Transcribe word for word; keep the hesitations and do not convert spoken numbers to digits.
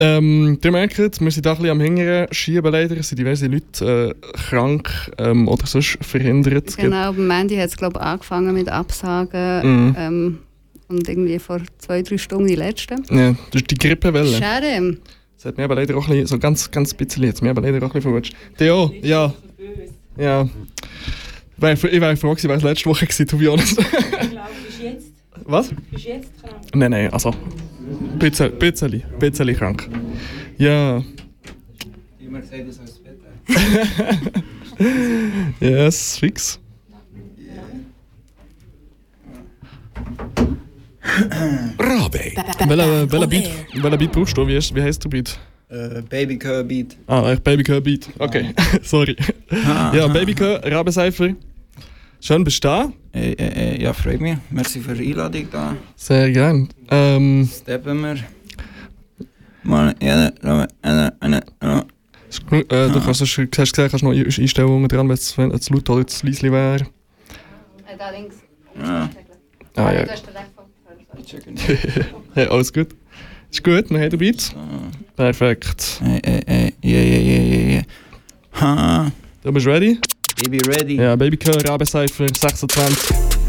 Ähm, ihr merkt, wir sind da ein bisschen am Hingern schieben leider. Es sind diverse Leute äh, krank ähm, oder sonst verhindert. Genau, beim Mandy hat es glaube ich angefangen mit Absagen. Mhm. Ähm, und irgendwie vor zwei, drei Stunden die letzte. Ja, das ist die Grippewelle. Schade. Das hat mir aber leider auch ein bisschen, so ganz, ganz bisschen, jetzt mir aber leider auch ein bisschen verrutscht. Theo, ja. Ja. Ich wäre ich wär froh gewesen, wäre es letzte Woche gewesen, to be honest. Ich glaube, bist du jetzt? Was? Bist du jetzt krank? Nein, nein, also. Ein bisschen, bisschen, bisschen krank. Ja. Immer gesagt, das heißt Wetter. Yes, fix. Rabe. Welcher welcher Beat, welcher Beat brauchst du? Wie, ist, wie heisst der Beat? Äh, Baby Curl Beat. Ah, echt Baby Curl Beat. Okay, sorry. Ja, Baby Curl, Rabencypher. Schön, bist du da? Äh, äh, äh, ja, freut mich. Merci für die Einladung da. Sehr gern. Ähm, Steppen wir. Mal, ja, ja, ja, ja, ja. ist genug, äh, du kannst, hast du hast gesagt, kannst noch Einstellungen dran, wenn es wenn es laut oder zu leise wäre. Äh, da links. Ja. Ah, ja. Du hast den recht vom Ich checke nicht. Hey, alles gut. Ist gut, wir haben den Beat. Perfekt. Ey, ey, ey, yeah, yeah, yeah, yeah, yeah. Ha. Du bist ready? Baby ready. Ja, Baby Curl, Rabencypher, sechsundzwanzig.